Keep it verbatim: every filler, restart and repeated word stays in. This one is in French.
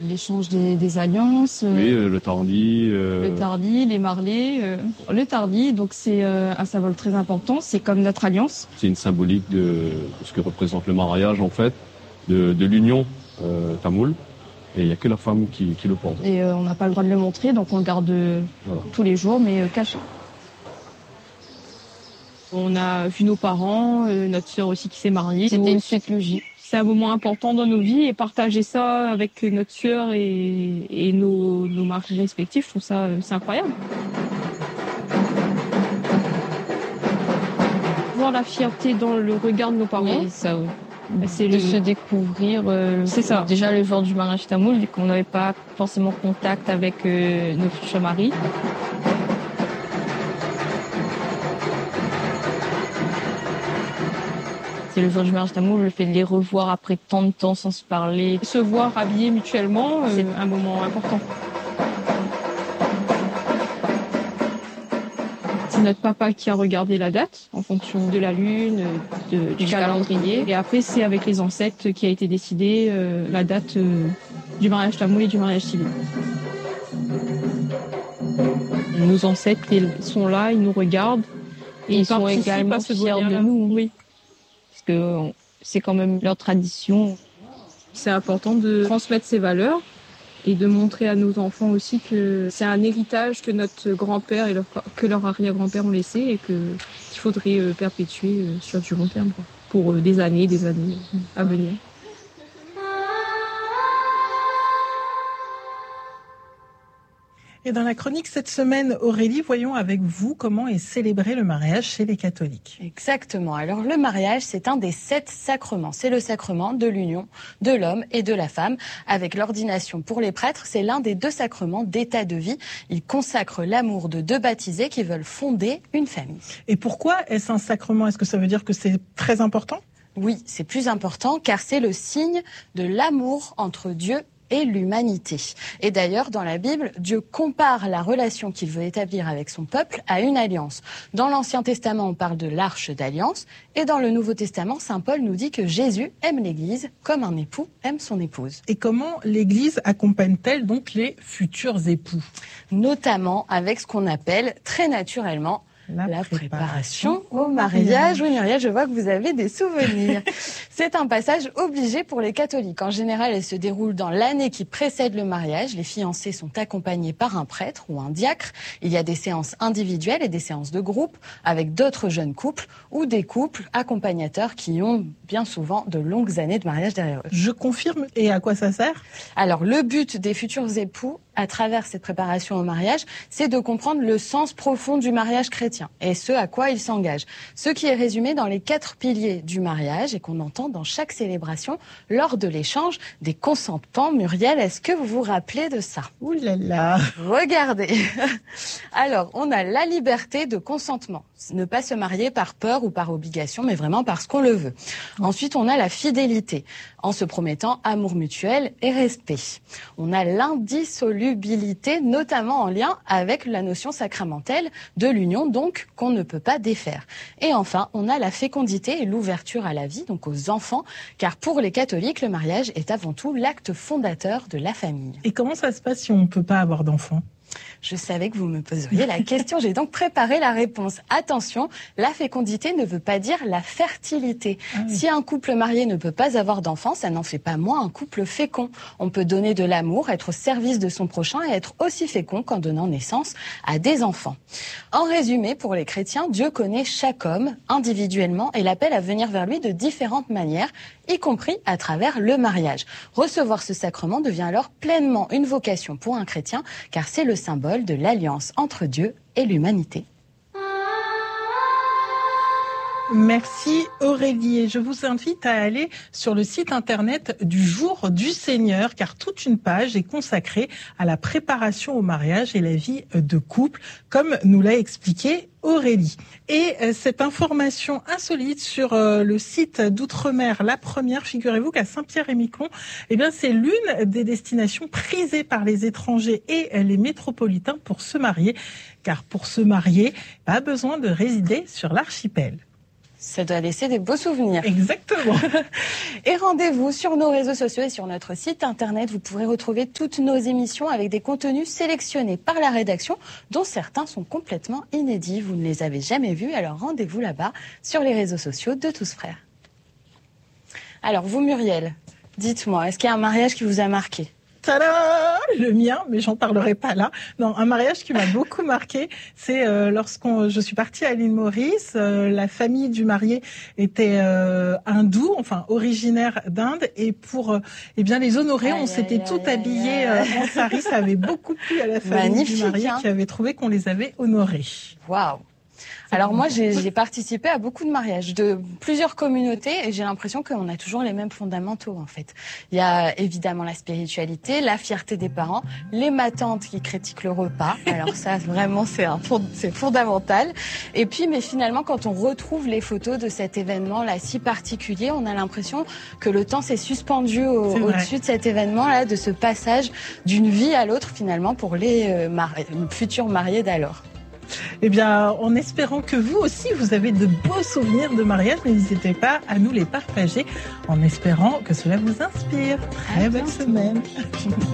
l'échange des, des alliances. Euh, oui, le tardi. Euh... Le tardi, les marlés. Euh, le tardi, donc c'est euh, un symbole très important. C'est comme notre alliance. C'est une symbolique de, de ce que représente le mariage, en fait, de, de l'union euh, tamoule. Et il n'y a que la femme qui, qui le porte. Et euh, on n'a pas le droit de le montrer, donc on le garde euh, voilà. tous les jours, mais euh, caché. On a vu nos parents, euh, notre sœur aussi qui s'est mariée. C'était une suite logique. C'est un moment important dans nos vies et partager ça avec notre sœur et, et nos, nos maris respectifs, je trouve ça euh, c'est incroyable. Voir la fierté dans le regard de nos parents. Oui, ça, oui. C'est de le... se découvrir. Euh, c'est ça. Déjà le jour du mariage tamoul, vu qu'on n'avait pas forcément contact avec euh, nos futurs maris. C'est le jour du mariage tamoul, le fait de les revoir après tant de temps sans se parler. Se voir habillés mutuellement, euh, c'est un moment important. C'est notre papa qui a regardé la date en fonction de la lune, de, du calendrier. Et après, c'est avec les ancêtres qui a été décidé euh, la date euh, du mariage tamoul et du mariage civil. Nos ancêtres ils sont là, ils nous regardent. Et ils, ils sont également fiers de nous. Oui. Parce que c'est quand même leur tradition. C'est important de transmettre ces valeurs. Et de montrer à nos enfants aussi que c'est un héritage que notre grand-père et leur, que leur arrière-grand-père ont laissé et que, qu'il faudrait euh, perpétuer euh, sur du long terme, quoi, pour euh, des années, des années à venir. Et dans la chronique cette semaine, Aurélie, voyons avec vous comment est célébré le mariage chez les catholiques. Exactement. Alors le mariage, c'est un des sept sacrements. C'est le sacrement de l'union de l'homme et de la femme. Avec l'ordination pour les prêtres, c'est l'un des deux sacrements d'état de vie. Il consacre l'amour de deux baptisés qui veulent fonder une famille. Et pourquoi est-ce un sacrement? Est-ce que ça veut dire que c'est très important? Oui, c'est plus important car c'est le signe de l'amour entre Dieu et l'humanité. Et d'ailleurs, dans la Bible, Dieu compare la relation qu'il veut établir avec son peuple à une alliance. Dans l'Ancien Testament, on parle de l'arche d'alliance, et dans le Nouveau Testament, saint Paul nous dit que Jésus aime l'Église comme un époux aime son épouse. Et comment l'Église accompagne-t-elle donc les futurs époux? Notamment avec ce qu'on appelle très naturellement La, la préparation, préparation au mariage. Oui, Muriel, je vois que vous avez des souvenirs. C'est un passage obligé pour les catholiques. En général, elle se déroule dans l'année qui précède le mariage. Les fiancés sont accompagnés par un prêtre ou un diacre. Il y a des séances individuelles et des séances de groupe avec d'autres jeunes couples ou des couples accompagnateurs qui ont bien souvent de longues années de mariage derrière eux. Je confirme. Et à quoi ça sert? Alors, le but des futurs époux, à travers cette préparation au mariage, c'est de comprendre le sens profond du mariage chrétien et ce à quoi ils s'engagent. Ce qui est résumé dans les quatre piliers du mariage et qu'on entend dans chaque célébration lors de l'échange des consentements. Muriel, est-ce que vous vous rappelez de ça? Ouh là là! Regardez. Alors, on a la liberté de consentement. Ne pas se marier par peur ou par obligation, mais vraiment parce qu'on le veut. Ensuite, on a la fidélité, en se promettant amour mutuel et respect. On a l'indissolubilité, notamment en lien avec la notion sacramentelle de l'union, donc qu'on ne peut pas défaire. Et enfin, on a la fécondité et l'ouverture à la vie, donc aux enfants, car pour les catholiques, le mariage est avant tout l'acte fondateur de la famille. Et comment ça se passe si on ne peut pas avoir d'enfants ? Je savais que vous me poseriez la question, j'ai donc préparé la réponse. Attention, la fécondité ne veut pas dire la fertilité. Ah oui. Si un couple marié ne peut pas avoir d'enfants, ça n'en fait pas moins un couple fécond. On peut donner de l'amour, être au service de son prochain et être aussi fécond qu'en donnant naissance à des enfants. En résumé, pour les chrétiens, Dieu connaît chaque homme individuellement et l'appelle à venir vers lui de différentes manières, y compris à travers le mariage. Recevoir ce sacrement devient alors pleinement une vocation pour un chrétien, car c'est le symbole de l'alliance entre Dieu et l'humanité. Merci Aurélie. Et je vous invite à aller sur le site internet du Jour du Seigneur, car toute une page est consacrée à la préparation au mariage et la vie de couple, comme nous l'a expliqué Aurélie. Et cette information insolite sur le site d'Outre-mer, la première, figurez-vous qu'à Saint-Pierre-et-Miquelon, eh bien c'est l'une des destinations prisées par les étrangers et les métropolitains pour se marier, car pour se marier, pas besoin de résider sur l'archipel. Ça doit laisser des beaux souvenirs. Exactement. Et rendez-vous sur nos réseaux sociaux et sur notre site internet. Vous pourrez retrouver toutes nos émissions avec des contenus sélectionnés par la rédaction, dont certains sont complètement inédits. Vous ne les avez jamais vus, alors rendez-vous là-bas sur les réseaux sociaux de Tous Frères. Alors vous, Muriel, dites-moi, est-ce qu'il y a un mariage qui vous a marqué ? Tada, le mien, mais j'en parlerai pas là. Non, un mariage qui m'a beaucoup marqué, c'est euh, lorsqu'on, je suis partie à l'île Maurice. Euh, la famille du marié était euh, hindoue, enfin originaire d'Inde, et pour euh, eh bien les honorer, aïe, on s'était tout habillés euh, en sari. Ça avait beaucoup plu à la famille Magnifique, du marié, hein, qui avait trouvé qu'on les avait honorés. Waouh. Alors moi, j'ai, j'ai participé à beaucoup de mariages de plusieurs communautés et j'ai l'impression qu'on a toujours les mêmes fondamentaux en fait. Il y a évidemment la spiritualité, la fierté des parents, les matantes qui critiquent le repas. Alors ça, vraiment, c'est un fond, c'est fondamental. Et puis, mais finalement, quand on retrouve les photos de cet événement-là si particulier, on a l'impression que le temps s'est suspendu au, au-dessus de cet événement-là, de ce passage d'une vie à l'autre finalement pour les euh, mari- futurs mariés d'alors. Eh bien, en espérant que vous aussi, vous avez de beaux souvenirs de mariage, n'hésitez pas à nous les partager, en espérant que cela vous inspire. Très belle semaine.